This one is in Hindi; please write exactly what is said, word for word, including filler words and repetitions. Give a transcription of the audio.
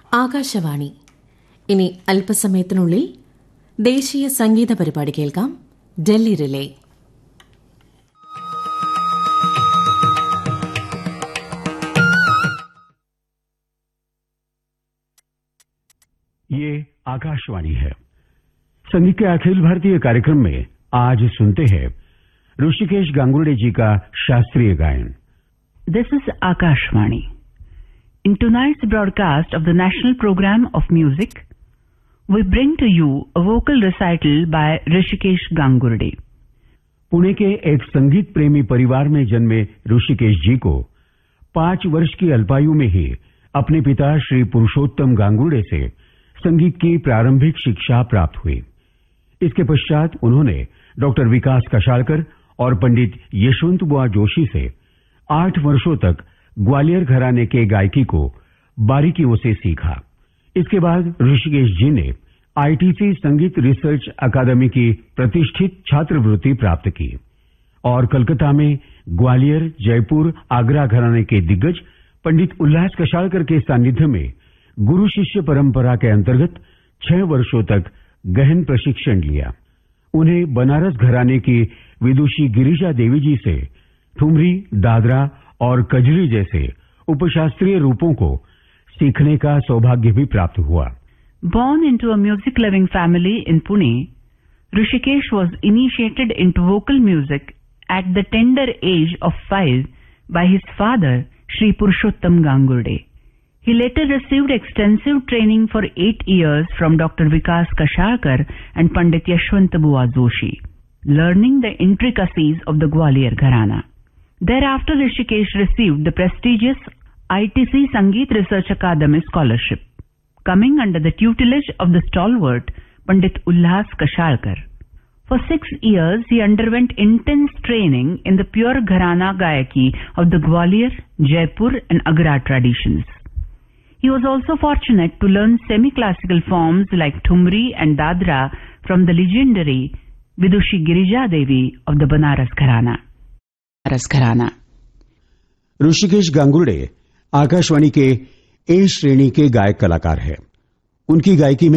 ആകാശവാണി. ഇനി അല്പസമയത്തിനുള്ളിൽ ദേശീയ സംഗീത പരിപാടി കേൾക്കാം. ഡൽഹി റിലേ. ये आकाशवाणी है. संगीत के अखिल भारतीय कार्यक्रम में आज सुनते हैं ऋषिकेश गांगुर्डे जी का शास्त्रीय गायन. This is Akashvani. In tonight's broadcast of the National Program of Music, we bring to you a vocal recital by Hrishikesh Gangurde. Pune के एक संगीत प्रेमी परिवार में जन्मे ऋषिकेश जी को पांच वर्ष की अल्पायु में ही अपने पिता श्री पुरुषोत्तम गांगुर्डे से संगीत की प्रारंभिक शिक्षा प्राप्त हुई. इसके पश्चात उन्होंने डॉक्टर विकास कशालकर और पंडित यशवंत बुआ जोशी से आठ वर्षों तक ग्वालियर घराने के गायकी को बारीकियों से सीखा. इसके बाद ऋषिकेश जी ने आईटीसी संगीत रिसर्च अकादमी की प्रतिष्ठित छात्रवृत्ति प्राप्त की और कलकत्ता में ग्वालियर, जयपुर, आगरा घराने के दिग्गज पंडित उल्लास कशालकर के सानिध्य में गुरु शिष्य परंपरा के अंतर्गत छह वर्षों तक गहन प्रशिक्षण लिया. उन्हें बनारस घराने की विदुषी गिरिजा देवी जी से ठुमरी, दादरा और कजरी जैसे उपशास्त्रीय रूपों को सीखने का सौभाग्य भी प्राप्त हुआ. Born into a music-loving family in Pune, Hrishikesh was initiated into vocal music at the tender age of five by his father, Shri Purushottam Gangurde. He later received extensive training for eight years from Doctor Vikas Kashalkar and Pandit Yashwant Bua Joshi, learning the intricacies of the Gwalior Gharana. Thereafter, Hrishikesh received the prestigious I T C Sangeet Research Academy scholarship, coming under the tutelage of the stalwart Pandit Ullas Kashalkar. For six years, he underwent intense training in the pure Gharana Gayaki of the Gwalior, Jaipur and Agra traditions. He was also fortunate to learn semi-classical forms like Thumri and Dadra from the legendary Vidushi Girija Devi of the Banaras Gharana. Banaras Gharana. Rishikesh Gangurde Akashvani के ए श्रेणी के गायक कलाकार हैं. उनकी गायकी में